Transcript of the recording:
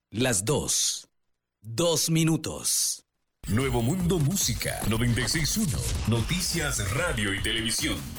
Las 2. 2 minutos. Nuevo Mundo Música 96.1. Noticias, radio y televisión.